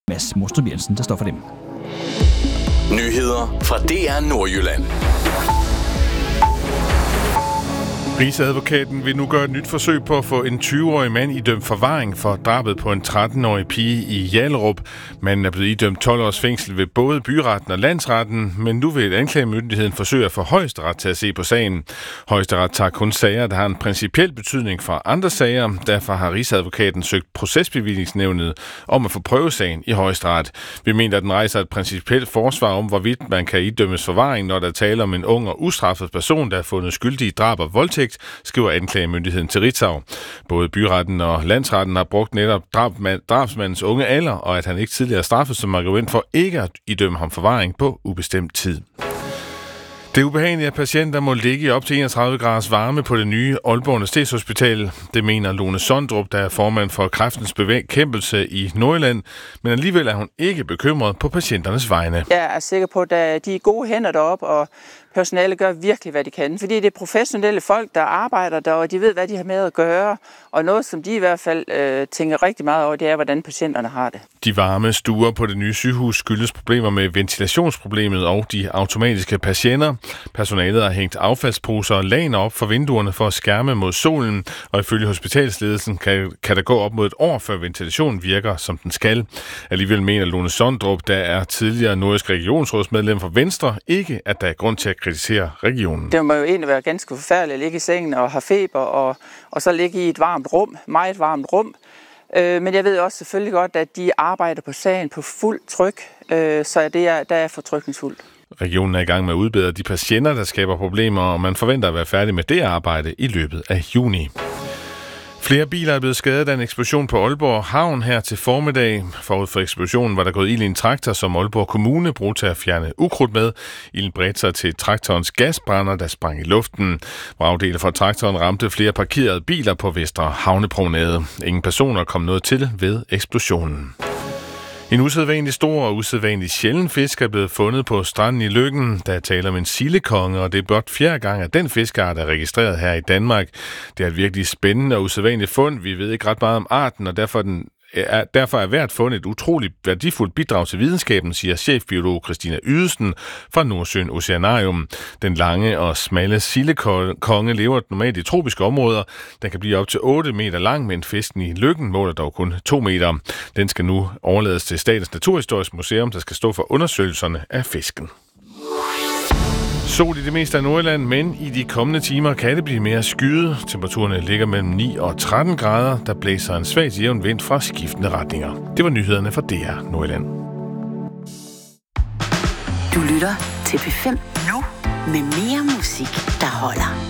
Mads Mostrup Jensen, der står for dem. Nyheder fra DR Nordjylland. Rigsadvokaten vil nu gøre et nyt forsøg på at få en 20-årig mand idømt forvaring for drabet på en 13-årig pige i Hjallerup. Manden er blevet idømt 12 års fængsel ved både byretten og landsretten, men nu vil anklagemyndigheden forsøge at få Højesteret til at se på sagen. Højesteret tager kun sager, der har en principiel betydning for andre sager. Derfor har Rigsadvokaten søgt procesbevillingsnævnet om at få prøvesagen i Højesteret. Vi mener, at den rejser et principielt forsvar om, hvorvidt man kan idømmes forvaring, når der taler om en ung og ustraffet person, der er fundet skyldig i drab og voldtægt, skriver anklagemyndigheden til Ritzau. Både byretten og landsretten har brugt netop drabsmandens unge alder, og at han ikke tidligere er straffet som argument for ikke at idømme ham forvaring på ubestemt tid. Det er ubehageligt, at patienter må ligge i op til 31 graders varme på det nye Aalborg Universitetshospital. Det mener Lone Sondrup, der er formand for Kræftens Bekæmpelse i Nordjylland, men alligevel er hun ikke bekymret på patienternes vegne. Jeg er sikker på, at de er gode hænder deroppe, og personalet gør virkelig, hvad de kan. Fordi det er professionelle folk, der arbejder der, og de ved, hvad de har med at gøre. Og noget, som de i hvert fald tænker rigtig meget over, det er, hvordan patienterne har det. De varme stuer på det nye sygehus skyldes problemer med ventilationsproblemet og de automatiske patienter. Personalet har hængt affaldsposer og lagener op for vinduerne for at skærme mod solen, og ifølge hospitalsledelsen kan der gå op mod et år, før ventilationen virker, som den skal. Alligevel mener Lone Sondrup, der er tidligere nordisk regionsrådsmedlem for Venstre, ikke, at der er grund til at kritisere regionen. Det må jo egentlig være ganske forfærdeligt at ligge i sengen og have feber, og så ligge i et varmt rum, meget varmt rum. Men jeg ved også selvfølgelig godt, at de arbejder på sagen på fuld tryk, så der er fortrykningsfuldt. Regionen er i gang med at udbedre de patienter, der skaber problemer, og man forventer at være færdig med det arbejde i løbet af juni. Flere biler er blevet skadet af en eksplosion på Aalborg Havn her til formiddag. Forud for eksplosionen var der gået ild i en traktor, som Aalborg Kommune brugte til at fjerne ukrudt med. Ilden bredte sig til traktorens gasbrænder, der sprang i luften. Vragdele fra traktoren ramte flere parkerede biler på Vestre Havnepromenade. Ingen personer kom noget til ved eksplosionen. En usædvanlig stor og usædvanlig sjælden fisk er blevet fundet på stranden i Løkken. Der er tale om en sildekonge, og det er blot 4. gang, at den fiskeart er registreret her i Danmark. Det er et virkelig spændende og usædvanligt fund. Vi ved ikke ret meget om arten, og derfor er hvert fund et utroligt værdifuldt bidrag til videnskaben, siger chefbiolog Christina Ydesen fra Nordsøen Oceanarium. Den lange og smalle sildekonge lever normalt i tropiske områder. Den kan blive op til 8 meter lang, men fisken i Løkken måler dog kun 2 meter. Den skal nu overlades til Statens Naturhistorisk Museum, der skal stå for undersøgelserne af fisken. Sol i det meste af Nordjylland, men i de kommende timer kan det blive mere skyet. Temperaturerne ligger mellem 9 og 13 grader. Der blæser en svag til jævn vind fra skiftende retninger. Det var nyhederne fra DR Nordjylland. Du lytter til P5 nu med mere musik, der holder.